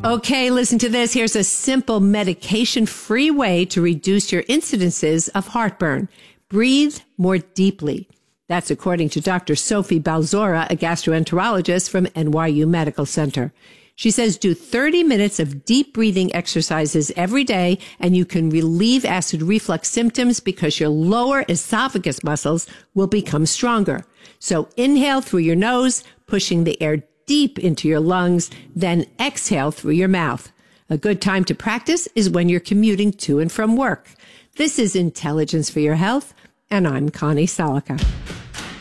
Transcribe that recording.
Okay, listen to this. Here's a simple medication-free way to reduce your incidences of heartburn. Breathe more deeply. That's according to Dr. Sophie Balzora, a gastroenterologist from NYU Medical Center. She says do 30 minutes of deep breathing exercises every day, and you can relieve acid reflux symptoms because your lower esophagus muscles will become stronger. So inhale through your nose, pushing the air deep into your lungs, then exhale through your mouth. A good time to practice is when you're commuting to and from work. This is Intelligence for Your Health, and I'm Connie Salica.